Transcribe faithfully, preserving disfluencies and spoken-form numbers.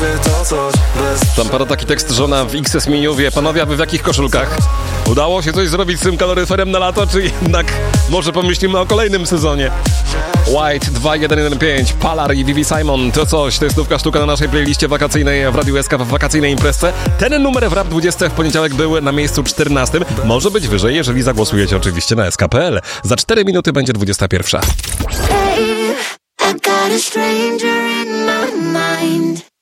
to coś bez... Tam pada taki tekst, żona w X S menu wie, panowie, a wy w jakich koszulkach? Udało się coś zrobić z tym kaloryferem na lato, czy jednak może pomyślimy o kolejnym sezonie? White dwa jeden jeden pięć, Palar i Vivi Simon, to coś, to jest nówka sztuka na naszej playliście wakacyjnej w Radiu S K w wakacyjnej imprezce. Ten numer w Rap dwadzieścia w poniedziałek był na miejscu czternastym. Może być wyżej, jeżeli zagłosujecie oczywiście na S K kropka P L. Za cztery minuty będzie dwudziesta pierwsza. Hey, I got a stranger in my mind.